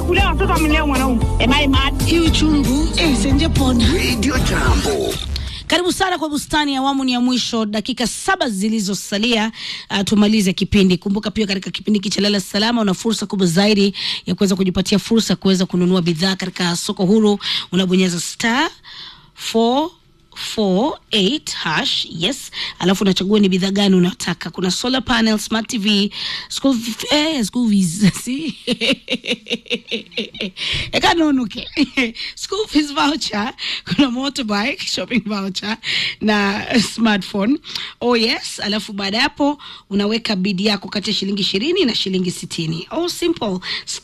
kulea watoto amlea mwanaume. Am I mad? Hiyo chungu senje pona. Radio Jambo. Karibu sana kwa bustani ya awamu ni ya mwisho, dakika 7 zilizosalia tumalize kipindi. Kumbuka pia katika kipindi kichalala salama una fursa kubwa zaidi ya kuweza kujipatia fursa kuweza kununua bidhaa katika soko huru. Unabonyeza *448#, yes, alafu unachagua ni bidhaa gani unataka. Kuna solar panel, smart TV, school fees, see school fees voucher, kuna motorbike shopping voucher na smartphone. Oh yes, alafu baada hapo unaweka bid yako kati ya shilingi 20 na shilingi 60. Oh simple,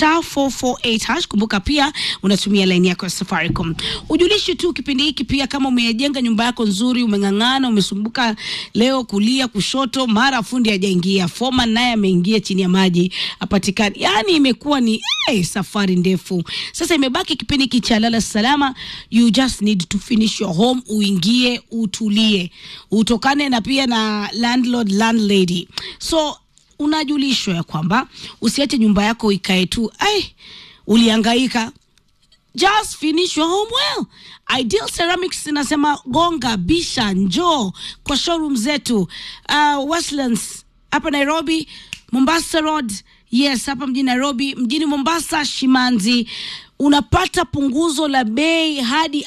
*448#. Kumbuka pia unatumia line yako ya Safaricom. Ujulishi tu kipindi hiki pia kama umejenga nyumba yako nzuri, umengangana, umesumbuka leo kulia kushoto, mara fundi hajaingia, foreman naye ameingia chini ya maji apatikani. Yani imekuwa ni safari ndefu. Sasa imebaki kipindi kichalala salama. You just need to finish your home, uingie, utulie, utokane na pia na landlord landlady. So unajulishwa ya kwamba usiache nyumba yako ikae tu ulihangaika. Just finish your home well. Ideal Ceramics inasema gonga, bisha, njoo kwa showroom zetu. Westlands hapa Nairobi, Mombasa Road, yes, hapa mjini Nairobi, mjini Mombasa Shimanzi. Unapata punguzo la bei hadi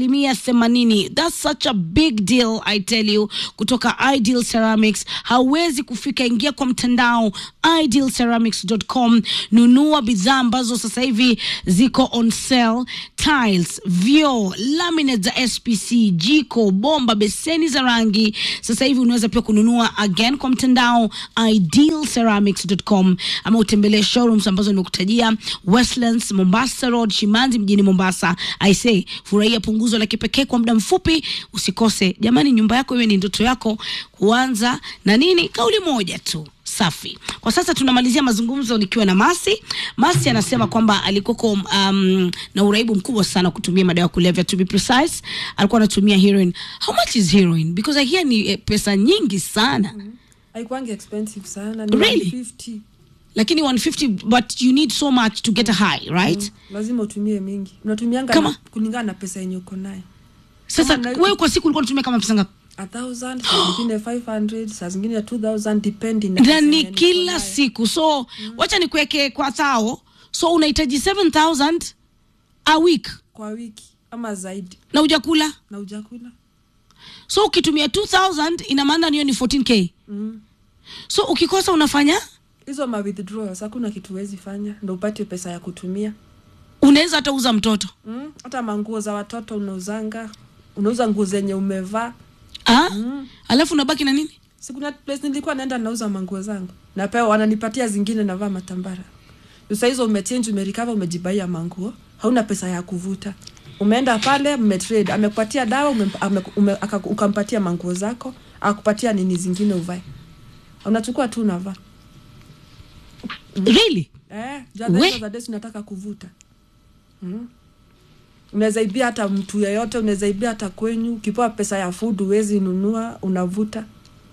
80%. That's such a big deal, I tell you, kutoka Ideal Ceramics. Hauwezi kufika, ingia kwa mtandao idealceramics.com, nunua bidhaa ambazo sasa hivi ziko on sale. Tiles, vioo, laminates za SPC, jiko, bomba, beseni za rangi. Sasa hivi unaweza pia kununua again kwa mtandao idealceramics.com, ama utembelee showrooms ambazo nimekutajia: Westlands, Mombasa Road, Shimanzi mjini Mombasa. I say, furahia punguzo la kipekee kwa muda mfupi. Usikose jamani, nyumba yako iwe ni ndoto yako kuanza na nini, kauli moja tu safi. Kwa sasa tunamalizia mazungumzo nikiwa na Masi anasema kwamba alikuwa na uraibu mkubwa sana kutumia madawa kulevya. To be precise, alikuwa anatumia heroin. How much is heroin? Because I hear ni pesa nyingi sana. Haikuangi expensive sana, ni really? 150. Lakini 150, but you need so much to get a high, right? Lazima utumie mingi. Unatumianga kulingana na pesa yenye uko nayo. Sasa wewe kwa siku ulikuwa unatumia kama pesa ngapi? 1,000, saa zingine 500, saa zingine 2,000 depending na ni kila siku. So wacha nikuweke kwa tao. So unahitaji 7,000 a week kwa wiki ama zaidi. Na hujakula? So ukitumia 2,000 ina maana hiyo ni 14k. So ukikosa unafanya hizo ma withdrawals, hakuna kitu wezi fanya ndio upate pesa ya kutumia. Unaweza hata uza mtoto. Hata manguo za watoto unauza nguo zenye umevaa. Alafu unabaki na nini? Sikuna place nilikuwa naenda nauza manguo zangu, na pia wananipatia zingine navaa matambara. Sasa hizo umechange, umerecover, umejibaia manguo, hauna pesa ya kuvuta. Umeenda pale, mmetrade, amekupatia dawa, ukampatia manguo zako, akupatia nini zingine uvae. Unachukua tu unavaa. Really? Jana hizo nataka kuvuta. Unaweza ibia hata mtu yeyote, unaweza ibia hata kwenyu. Ukipewa pesa ya food uwezi nunua, unavuta.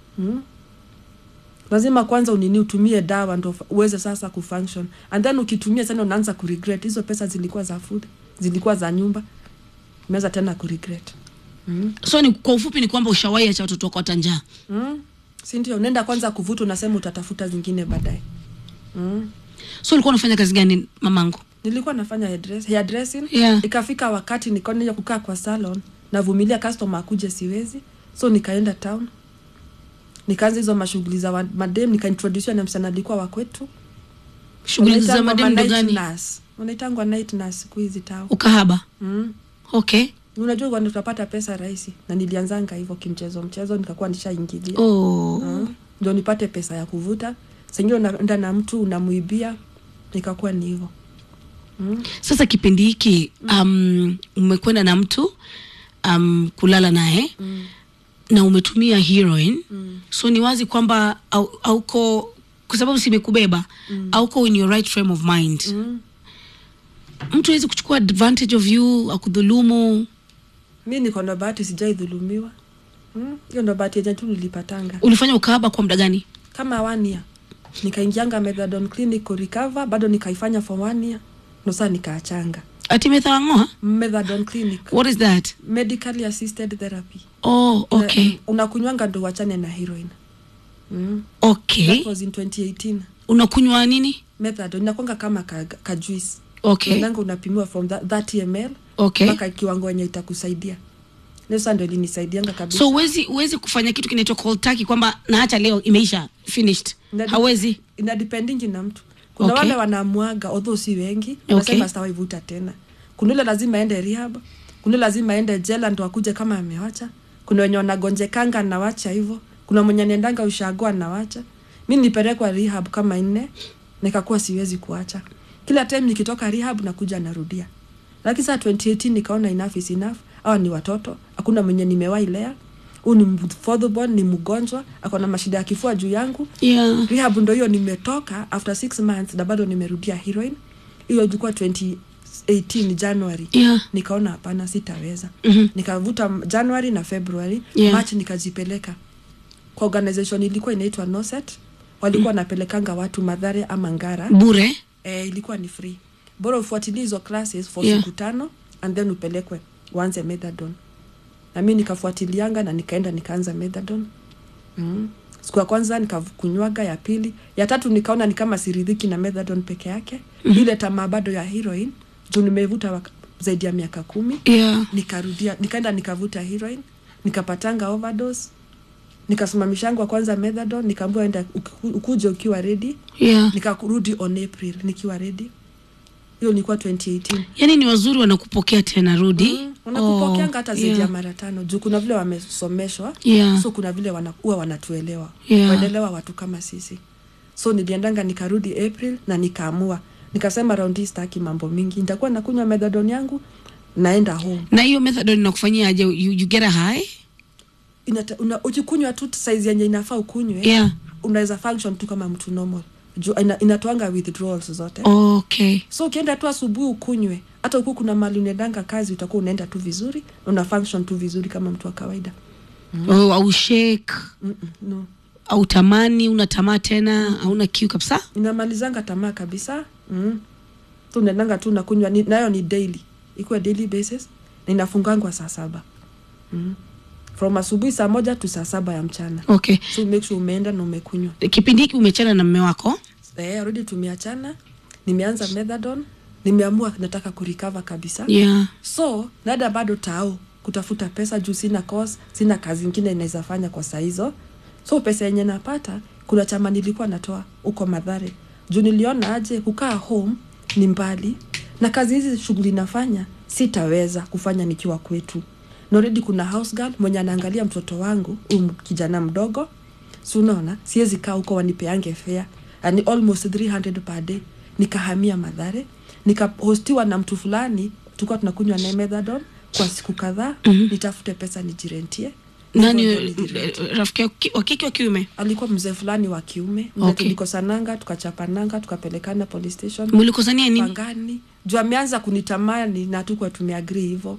Lazima kwanza utumie dawa ndio uweze sasa kufunction. And then ukitumia sana unaanza kuregret. Hizo pesa zilikuwa za food, zilikuwa za nyumba. Unaweza tena kuregret. So ni kwa ufupi ni kwamba ushawahi acha watoto wako watanjaa. Si ndio, unaenda kwanza kuvuta, unasema utatafuta zingine baadaye. So ulikuwa unafanya kazi gani mamangu? Nilikuwa nafanya hair dressing. Ikafika wakati nikaona kukaa kwa salon navumilia customer akuje siwezi. So nikaenda town. Nikaanza hizo mashughuli za madem, nikaintroduce na msana alikuwa wa kwetu. Shughuli za madem gani? Unaitangwa night nurse kuizi town. Ukahaba. Okay. Unajua kwani utapata pesa rahisi, na nilianzanga hivyo kimchezo nikakuwa nishaingilia. Ndio nipate pesa ya kuvuta. Sengine unaenda na mtu unamuibia, nikakuwa ni hivyo. Sasa kipindi hiki umekwenda na mtu kulala naye na umetumia heroin. So ni wazi kwamba auko, kwa sababu simekubeba, auko in your right frame of mind. Mtu hawezi kuchukua advantage of you, akudhulumu. Mimi niko na bahati sijaidhulumiwa. Hiyo ndo bahati yetu nilipatanga. Ulifanya ukahaba kwa muda gani? Kama 1 year. Nikaingianga methadone clinic recover, bado nikaifanya for 1 year. Nusa nikaachanga. Ati methadone? Methadone clinic. What is that? Medically assisted therapy. Oh, okay. Unakunywanga ndo wachane na heroin. Okay. That was in 2018. Unakunywa nini? Methadone inakuanga kama ka juice. Okay. Unanga unapimiwa from 30 ml. Okay. Mpaka kiwango yenye itakusaidia. Nesa ndo ilinisaidianga kabisa. So uwezi kufanya kitu kinaitwa cold turkey kwamba naacha leo imeisha finished. Hawezi. Ina depending na mtu. Kuna wale wanamuaga although si wengi, wanasema sitawaivuta tena. Kuna yule lazima aende rehab, kuna lazima aende jela ndo akuje kama amewacha. Kuna wenye wanagonjekanga anawacha hivyo. Kuna mwenye anaendanga ushago anawacha. Mimi nilipelekwa rehab kama 4, nikakuwa siwezi kuacha. Kila time nikitoka rehab nakuja narudia. Lakini saa 2018 nikaona enough is enough. Hawa ni watoto, hakuna mwenye nimewahi lea. Huyu ni fatherborn, ni mgonjwa, akona mashida ya kifua juu yangu. Yeah. Rehab ndo hiyo nimetoka after 6 months na bado nimerudia heroin. Hiyo ilikuwa 2018 January. Yeah. Nikaona hapana sitaweza. Nikavuta January na February, March nikajipeleka. Kwa organization ilikuwa inaitwa Noset. Walikuwa wanapelekanga watu Mathare ama Ngara. Bure? Ilikuwa ni free. Bora ufuatilie hizo classes for siku 5 and then upelekwe uanze methadone. Na mimi nikafuatilianga na nikaenda nikaanza methadone. Siku ya kwanza nikakunywaga, ya pili, ya tatu nikaona ni kama siridhiki na methadone peke yake. Ile tamaa bado ya heroin, juu nimevuta zaidi ya miaka 10. Yeah. Nikarudia, nikaenda nikavuta heroin, nikapatanga overdose. Nikasimamishanga kwanza methadone, nikaambiwa enda ukuje ukiwa ready. Yeah. Nikarudi on April nikiwa ready. Hiyo ilikuwa 2018. Yaani ni wazuri wanakupokea tena rudi. Wanakupokea hata zaidi ya mara 5. Juu kuna vile wamesomeshwa. So kuna vile wanakuwa wanatuelewa. Waelewa watu kama sisi. So niliendanga nikarudi April na nikaamua. Nikasema round hii sitaki mambo mingi. Nitakuwa nakunywa methadone yangu naenda home. Na hiyo methadone inakufanyia aje? You get a high? Ukikunywa tu size yenye inafaa ukunywe. Unaweza function tu kama mtu normal. Inatoanga withdrawals zote. Okay. So ukienda tu asubuhi ukunywe, hata huko kuna mali unaendanga kazi utakuwa unaenda tu vizuri, una function tu vizuri kama mtu wa kawaida. Au shake. No. Au tamani unatamaa tena, hauna kiu kabisa? Inamalizanga tamaa kabisa. Tu unaendanga tu unakunywa, nayo ni daily. Iko daily basis na inafungangwa saa 7. From asubuhi saa 1 to saa 7 ya mchana. Okay. So make sure umeenda na umekunywa. Kipindi hiki umechana na mume wako? Already tumeachana. Nimeanza methadone. Nimeamua nataka kurecover kabisa. So, nada bado tao kutafuta pesa juu sina course, sina kazi nyingine inaweza fanya kwa saa hizo. So pesa yenye napata, kuna chama nilikuwa natoa uko Mathare. Juu niliona aje kukaa home ni mbali na kazi hizi shughuli nafanya sitaweza kufanya nikiwa kwetu. Already kuna house girl mwenye anaangalia mtoto wangu, kijana mdogo. So unaona, siwezi kaa huko wanipeange fare. And almost 300 per day. Nikahamia Mathare, nikahostiwa na mtu fulani, tulikuwa tunakunywa na methadone kwa siku kadhaa. Nitafute pesa nijirentie. Nani rafiki wa kike wa kiume? Alikuwa mzee fulani wa kiume. Tulikosananga, tukachapananga, tukapelekana police station. Mlikosania nini? Pangani. Juu ameanza kunitamani na tukua tumeagree hivyo.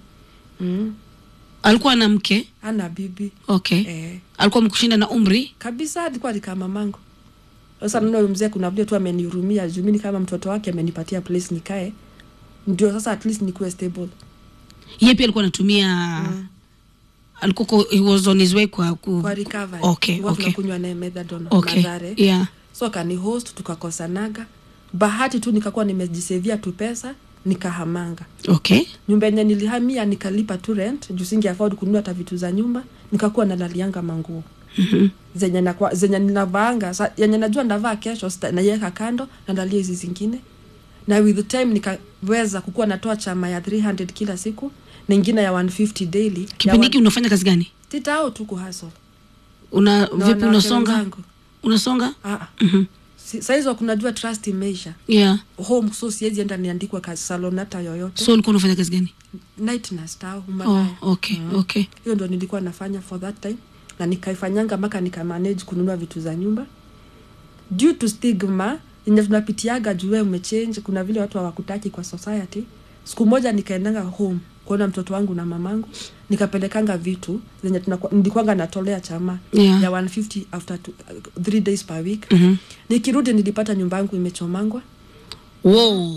Alikuwa na mke? Ana bibi. Okay. Alikuwa mkushinda na umri? Kabisa, alikuwa kama mango. Sasa ndio mzee kuna vile tu amenihurumia, juu mimi kama mtoto wake amenipatia place nikae. Ndio sasa at least nikuwe stable. Yeye pia alikuwa anatumia alikuwa he was on his way kwa recovery. Okay. Kunywa na methadone Mathare. So kani host tukakosanaga. Bahati tu nikakuwa nimejisavia tu pesa nikahamanga. Nyumba yenye nilihamia nikalipa tu rent, juu singe afford kununua hata vitu za nyumba, nikakuwa nalalianga manguo. Zenye ninavaanga, yenye najua ndavaa kesho naiweka kando na ndalia hizi zingine. Na with the time nikaweza kukuwa natoa chama ya 300 kila siku, na nyingine ya 150 daily. Kipindi hiki unafanya kazi gani? Titao tu kuhustle. Vipi unasonga? Unasonga? Sasa hizo kunajua trust imeisha. Home so siwezi enda niandikwa kazi salon hata yoyote. So ulikuwa unafanya kazi gani? Night nurse tao umalaya. Okay. Hiyo ndo nilikuwa nafanya for that time. Na nikaifanyanga mpaka nikamanage kununua vitu za nyumba. Due to stigma, yenye tunapitiaga juu wewe umechange, kuna vile watu hawakutaki kwa society. Siku moja nikaendanga home kuona mtoto wangu na mamangu, nikapelekanga vitu zenye nilikuwanga natolea chama ya 150 after 3 days per week. Nikirudi nilipata nyumba yangu imechomangwa.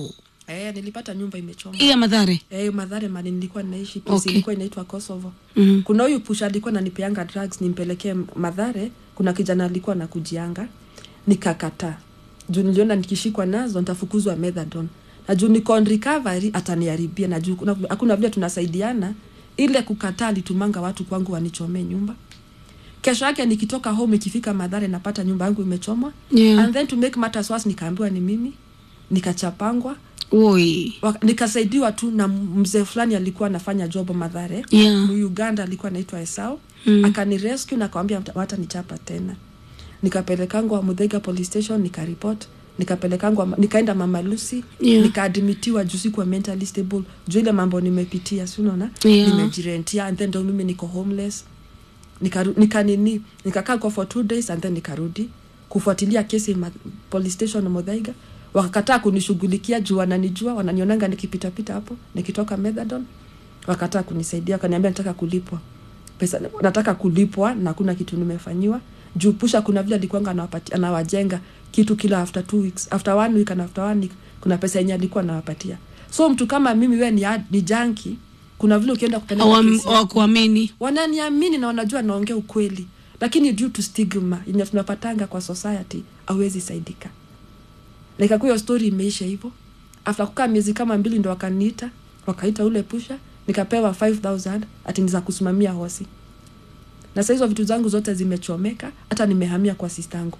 Nilipata nyumba imechoma. Iya Mathare. Mathare mali nilikuwa naishi Okay. ilikuwa inaitwa Kosovo. Mm. Kuna huyu pusha alikuwa ananipeanga drugs nimpelekee Mathare, kuna kijana alikuwa anakujianga. Nikakataa. Juu niliona nikishikwa nazo nitafukuzwa methadone. Na juu niko on recovery ataniharibia, na juu hakuna vile tunasaidiana. Ile kukataa litumanga watu kwangu wanichomee nyumba. Kesho yake nikitoka home ikifika Mathare napata nyumba yangu imechomwa. Yeah. And then to make matters worse nikaambiwa ni mimi. Nikachapangwa. Oi. Nikasaidiwa tu na mzee fulani alikuwa anafanya job Mathare. Yeah. Uganda alikuwa anaitwa Esau. Akanirescue na akamwambia hata nichapa tena. Nikapelekangwa Muthaiga police station nikareport. Nikaenda Mama Lucy. Yeah. Nikaadmitiwa juu sikuwa mentally stable. Juu ile mambo nimepitia, si unaona? Yeah. Nimejirentia and then ndo mimi niko homeless. Nikakaa kwa for 2 days and then nikarudi kufuatilia kesi police station Muthaiga. Wakakataa kunishughulikia juu wananijua, wananionanga nikipita pita hapo nikitoka methadone. Wakataa kunisaidia, wakaniambia nataka kulipwa pesa, nataka kulipwa na kuna kitu nimefanyiwa. Juu pusha kuna vile alikuwa anawajenga kitu kila after 2 weeks, after 1 week and after 1 week kuna pesa yenye alikuwa anawapatia. So mtu kama mimi wewe ni junkie, kuna vile ukienda kupeleka kesi kuamini, wananiamini na wanajua naongea ukweli, lakini due to stigma yenye tunapatanga kwa society hawezi saidika. Nikakuwa story imeisha hivyo. After kukaa miezi kama 2 ndo wakaniita, wakaita ule pusha, nikapewa 5,000 ati niza kusimamia hosi. Na sasa hizo vitu zangu zote zimechomeka, hata nimehamia kwa sistangu.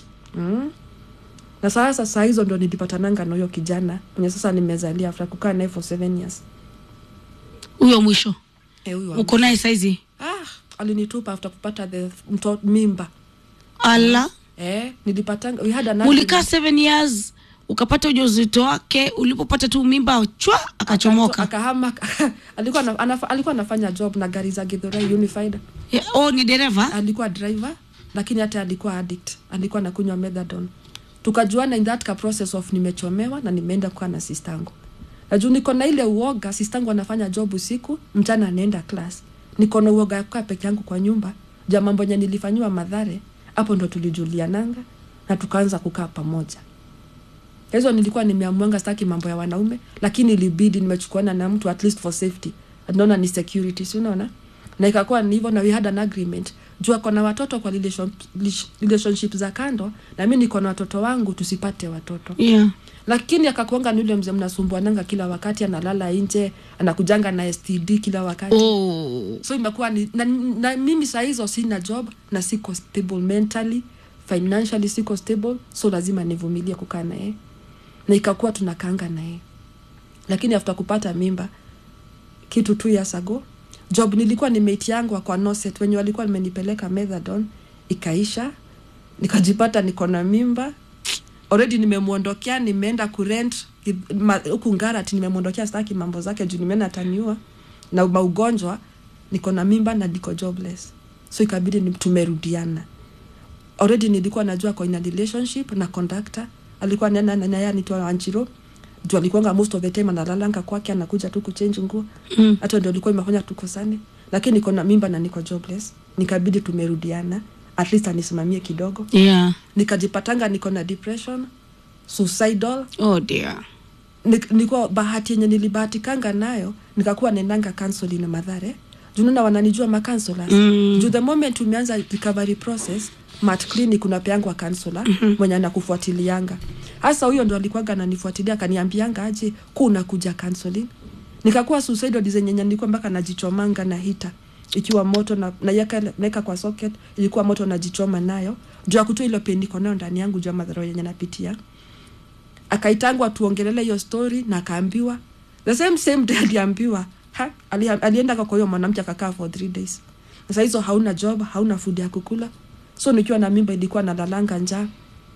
Na sasa hizo ndo nilipatananga na huyo kijana mwenye sasa nimezalia after kukaa naye for 7 years. Huyo mwisho. Huyo. Uko naye saizi? Alinitupa after kupata mimba. Ala. Nilipatanga we had another. Ulikaa 7 years ukapata ujauzito wake, ulipopata tu mimba chwa akachomoka. Akahama. alikuwa anafanya job na gari za Githurai Unified. Ni dereva? Alikuwa driver, lakini hata alikuwa addict. Alikuwa anakunywa methadone. Tukajuana in that process of nimechomewa na nimeenda kwa na sistangu. Najua niko na ile uoga, sistangu anafanya job usiku, mchana anaenda class. Niko na uoga kwa peke yangu kwa nyumba. Jamaa mmoja nilifanywa Mathare, hapo ndo tulijuliananga na tukaanza kukaa pamoja. Hizo nilikuwa nimeamwanga sitaki mambo ya wanaume, lakini ilibidi nimechukuana na mtu at least for safety. Anaona ni security, si unaona? Na ikakuwa ni hivyo, na we had an agreement. Jua kuna watoto kwa relationship za kando, na mimi niko na watoto wangu tusipate watoto. Yeah. Lakini akakuanga ni yule mzee mnasumbuananga kila wakati, analala nje, anakujanga na STD kila wakati. So imekuwa ni na mimi saa hizo sina job na siko stable mentally, financially siko stable, so lazima nivumilie kukaa naye. Na ikakuwa tunakaanga naye. Lakini after kupata mimba kitu 2 years ago, job nilikuwa nimate yangu kwa Noset wenye walikuwa nimenipeleka methadone ikaisha, nikajipata niko na mimba. Already nimemuondokea, nimeenda kurent huku Ngarati, nimemuondokea sitaki mambo zake juu nimeona ataniua na maugonjwa, niko na mimba na niko jobless. So ikabidi tumerudiana. Already nilikuwa najua kwa ina relationship na conductor, alikuwa na yeye anaitwa Anchiro. Juu alikuwa most of the time analalanga kwake, anakuja tu kuchange nguo. Hata ndio alikuwa imefanya tukosane, lakini niko na mimba na niko jobless. Nikabidi tumerudiana, at least anisimamie kidogo. Yeah. Nikajipatanga niko na depression, suicidal. Oh dear. Niko bahati yenye nilibahatikanga nayo, nikakuwa nendanga counseling na Mathare. Jununa wananijua ma counselors. Juu the moment tumeanza recovery process, Mat Clinic unapeangwa counselor mwenye anakufuatilianga. Hasa huyo ndo alikuwa ananifuatilia, akaniambianga aje kuna kuja counseling. Nikakuwa suicidal design yenye nilikuwa mpaka najichomanga na hita. Ikiwa moto na naeka kwa socket, ilikuwa moto najichoma nayo. Juu akutoa ile pain niko nayo ndani yangu, juu madhara yenye napitia. Akaitangwa tuongelele hiyo story na akaambiwa. The same day aliambiwa, alienda kwa hiyo mwanamke akakaa for 3 days. Sasa hizo hauna job, hauna food ya kukula. So nikiwa na mimba ilikuwa nalalanga njaa.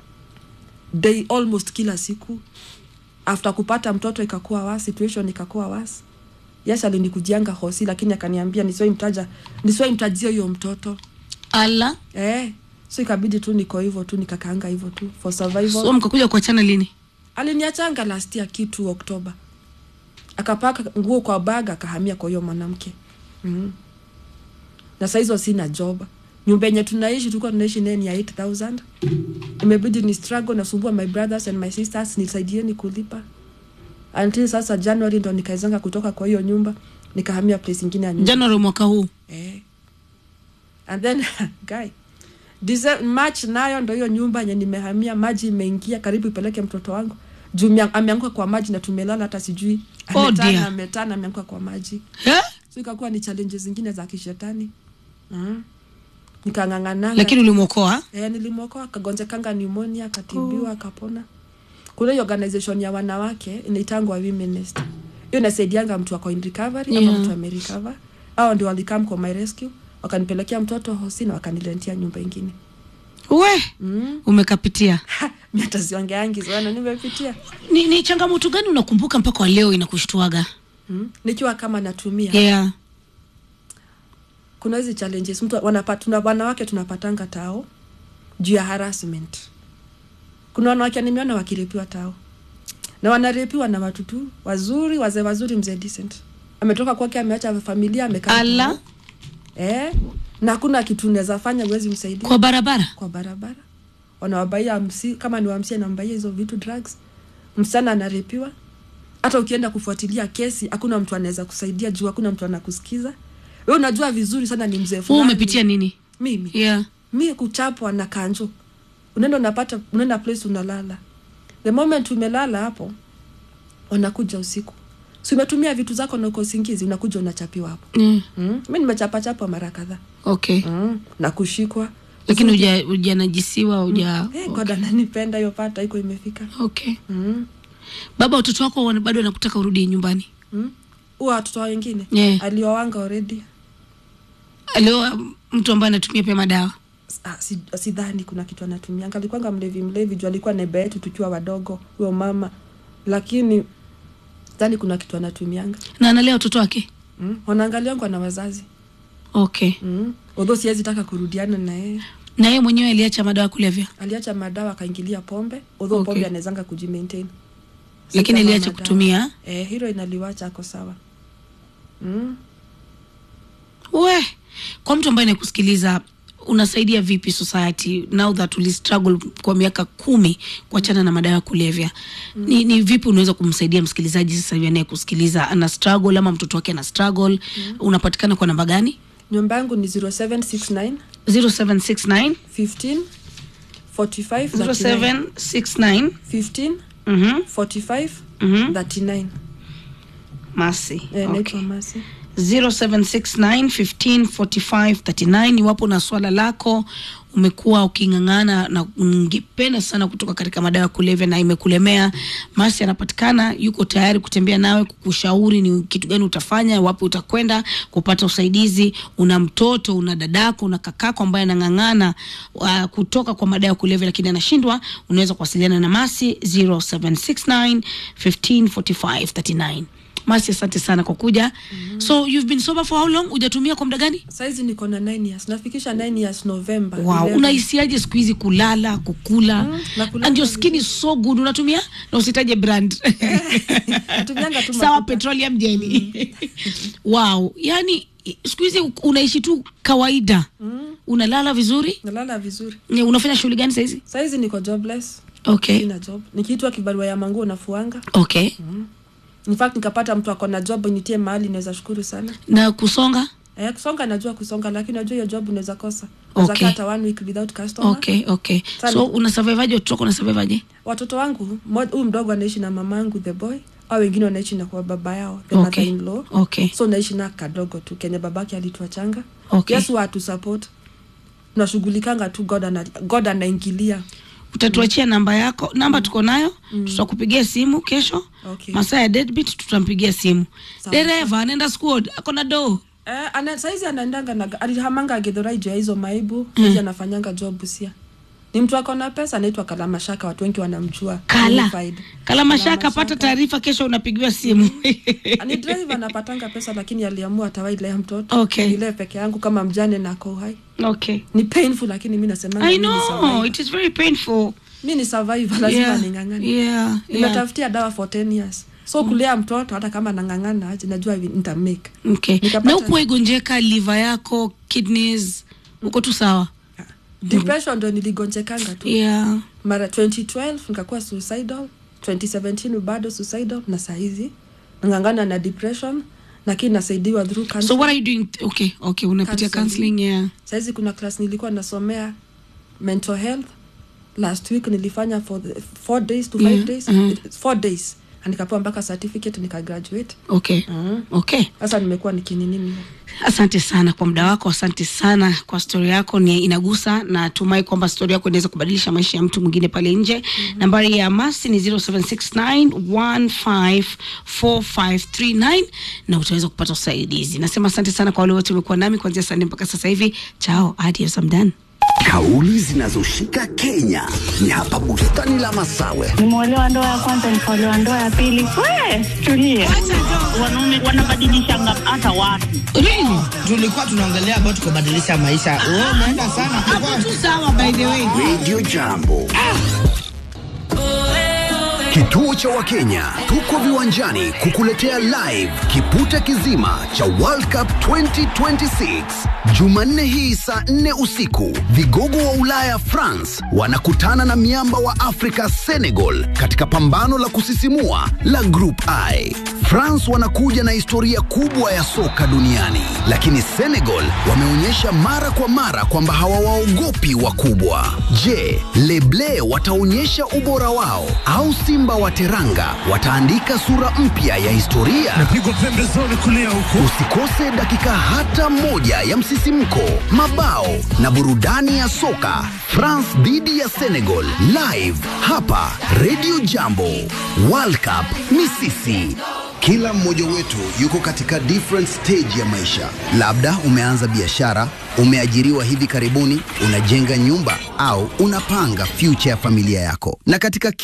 Day almost kila siku. After kupata mtoto ikakuwa worse, situation ikakuwa worse. Yes, alinikujianga hosi, lakini akaniambia nisiwe mtajia hiyo mtoto. Ala. So ikabidi tu niko hivyo tu, nikakaanga hivyo tu for survival. So mkakuja kuachana lini? Aliniachanga last year kitu October. Akapaka nguo kwa bag akahamia kwa hiyo mwanamke. Na sasa hizo sina job. Nyumba yenye tulikuwa tunaishi naye ni 8,000. Imebidi ni struggle na sumbua my brothers and my sisters nisaidieni kulipa. until sasa January ndo nikaizanga kutoka kwa hiyo nyumba nikahamia place nyingine ya nyumba. January mwaka huu. And then guy March nayo ndo hiyo nyumba yenye nimehamia, maji imeingia karibu ipeleke mtoto wangu. Jumia ameanguka kwa maji na tumelala hata sijui. Ametana ameanguka kwa maji. So ikakuwa ni challenges zingine za kishetani. Nikangangana. Lakini ulimuokoa? Nilimuokoa, kagonjekanga pneumonia, akatibiwa, akapona. Kuna hiyo organization ya wanawake inaitangwa Women Nest. Hiyo inasaidianga mtu wako in recovery ama mtu amerecover. Hao ndio walikam kwa my rescue, wakanipelekea mtoto hospitali na wakanilentia nyumba nyingine. Umekapitia? Mimi hata siongeangi sana nimepitia. Ni changamoto gani unakumbuka mpaka wa leo inakushtuaga? Nikiwa kama natumia. Kuna hizo challenges mtu wanawake tunapatanga tao juu ya harassment. Kuna wanawake nimeona wakirepiwa tao. Na wanarepiwa na watu tu wazuri, wazuri mzee decent. Ametoka kwake ameacha familia amekaa. Na kuna kitu unaweza fanya uwezi msaidia. Kwa barabara? Kwa barabara. Wanawabaia kama ni wamsia na mbaia hizo vitu drugs. Msichana anarepiwa. Hata ukienda kufuatilia kesi hakuna mtu anaweza kusaidia juu hakuna mtu anakusikiza. Wewe unajua vizuri sana ni mzee fulani. Wewe umepitia nini? Mimi. Mimi kuchapwa na kanjo. Unaenda place unalala. The moment umelala hapo wanakuja usiku. Si umetumia vitu zako na uko usingizi unakuja unachapiwa hapo. Mimi nimechapa mara kadhaa. Na kushikwa. Lakini hujanajisiwa God ananipenda hiyo pata iko imefika. Baba watoto wako bado wanakutaka urudi nyumbani? Watoto wengine aliowanga already. Alio mtu ambaye anatumia pia madawa? Sidhani kuna kitu anatumia. Alikuwa mlevi juu alikuwa neighbor yetu tukiwa wadogo huyo mama. Lakini sidhani kuna kitu anatumianga. Na analea watoto wake? Wanaangalia kwa na wazazi. Although siwezi taka kurudiana na yeye. Na yeye mwenyewe aliacha madawa kulevya? Aliacha madawa akaingilia pombe. Although pombe anawezanga kujimaintain. Lakini aliacha kutumia? Hilo inaliwacha ako sawa. Kwa mtu ambaye anakusikiliza unasaidia vipi society now that we struggle kwa miaka 10 kuachana na madawa ya kulevya? Ni vipi unaweza kumsaidia msikilizaji sasa hivi anayekusikiliza ana struggle ama mtoto wake ana struggle? Unapatikana kwa namba gani? Namba yangu ni 0769 15 45 0769 15 45 39. Mercy. Naitwa Mercy. 0769154539. Iwapo na swala lako umekuwa ukingangana na ungependa sana kutoka katika madawa ya kulevya na imekulemea, Mercy anapatikana, yuko tayari kutembea nawe, kukushauri ni kitu gani utafanya, wapi utakwenda kupata usaidizi. Una mtoto, una dadako, una kakako ambaye anangangana kutoka kwa madawa ya kulevya lakini anashindwa, unaweza kuwasiliana na Mercy 0769154539. Mercy, asante sana kwa kuja. So you've been sober for how long? Hujatumia kwa muda gani? Saizi niko na 9 years. Nafikisha 9 years November. Unahisiaje siku hizi kulala, kukula? And your skin is so good. Unatumia? Na usitaje brand. Natumianga tu Sawa petroleum jelly. Yani siku hizi unaishi tu kawaida. Unalala vizuri? Nalala vizuri. Unafanya shughuli gani saizi? Saizi niko jobless. Sina job. Nikiitwa kibarua ya manguo nafuanga. In fact nikapata mtu akona job nitie mahali naweza shukuru sana. Na kusonga? Kusonga najua kusonga lakini najua hiyo job unaweza kosa. Unaweza kata 1 week without customer. So una surviveaje watoto na surviveaje? Watoto wangu, huyu mdogo anaishi na mamangu the boy, au wengine wanaishi na kwa baba yao, the mother in law. So naishi na kadogo tu Kenya babake alituachanga. Yes, watu support. Tunashughulikanga tu God anaingilia. Utatuachia namba yako? Namba tuko nayo. Tutakupigia simu kesho. Masaa ya deadbeat tutampigia simu. Dereva anaenda squad, akona do. Saizi anaendanga na alihamanga Githurai juu ya hizo maibu. Saizi anafanyanga job sia. Ni mtu akona pesa anaitwa Kalamashaka, watu wengi wanamjua. Kalamashaka, pata taarifa kesho unapigiwa simu. Ani driver anapatanga pesa lakini aliamua atawaile ya mtoto. Ile peke yangu kama mjane na kwa hai. Ni painful lakini mimi nasema I know it is very painful. Mimi ni survivor lazima ningangane. Nimetafutia dawa for 10 years. So kulea mtoto hata kama nangangana aje najua nita make. Na uko igonjeka liver yako, kidneys, uko tu sawa? Depression ndo niligonjekanga tu. Mara 2012 nikakuwa suicidal. 2017 bado suicidal na saizi ngangana na depression, lakini nasaidiwa through counseling. So what are you doing? Okay, unapitia counseling, yeah. Saizi kuna class nilikuwa nasomea mental health. Last week nilifanya for 4 days to 5 days. 4 days. And nikapewa mpaka certificate nikagraduate. Okay. Okay. Sasa nimekuwa nikininini. Asante sana kwa muda wako, asante sana kwa story yako, ni inagusa na tumai kwamba story yako inaweza kubadilisha maisha ya mtu mwingine pale nje. Nambari ya Masi ni 0769154539 na utaweza kupata usaidizi. Nasema asante sana kwa wale wote wamekuwa nami kuanzia Sunday mpaka sasa hivi. Ciao, adios, I'm done. Kauli zinazoshika Kenya ni hapa bustani la Masawe. Nimeolewa ndoa ya kwanza, nikaolewa ndoa ya pili. Wewe tulia. Wanaume wanabadilisha hata watu. Really? Tulikuwa tunaongelea about kubadilisha maisha. Wewe unaenda sana. Hapo tu sawa, by the way. Radio Jambo. Kituo cha Wakenya, tuko viwanjani kukuletea live kipute kizima cha World Cup 2026. Jumanne hii saa 4 usiku, vigogo wa Ulaya France wanakutana na miamba wa Afrika Senegal katika pambano la kusisimua la Group I. France wanakuja na historia kubwa ya soka duniani, lakini Senegal wameonyesha mara kwa mara kwamba hawawaogopi wakubwa. Je, Les Bleus wataonyesha ubora wao au Simba wa Teranga wataandika sura mpya ya historia? Napigwa pembezoni kulia huko. Usikose dakika hata moja ya msisimko, mabao na burudani ya soka. France dhidi ya Senegal live hapa Radio Jambo. World Cup ni sisi. Kila mmoja wetu yuko katika different stage ya maisha. Labda umeanza biashara, umeajiriwa hivi karibuni, unajenga nyumba au unapanga future ya familia yako. Na katika